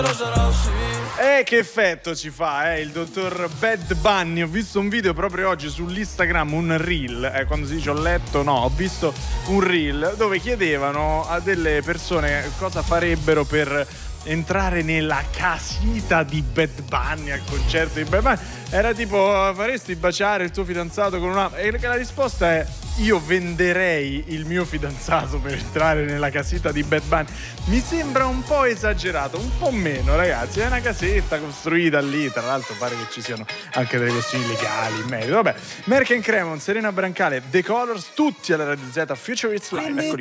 Che effetto ci fa, il dottor Bad Bunny. Ho visto un video proprio oggi sull'Instagram, un reel, quando si dice ho letto, no, ho visto un reel dove chiedevano a delle persone cosa farebbero per entrare nella casita di Bad Bunny, al concerto di Bad Bunny. Era tipo, faresti baciare il tuo fidanzato con una... E la risposta è: io venderei il mio fidanzato per entrare nella casita di Bad Bunny. Mi sembra un po' esagerato, un po' meno, ragazzi. È una casetta costruita lì, tra l'altro pare che ci siano anche delle questioni legali in merito. Vabbè, Merck and Cremon, Serena Brancale, The Colors, tutti alla Radio Z Future It's Live. Eccoli.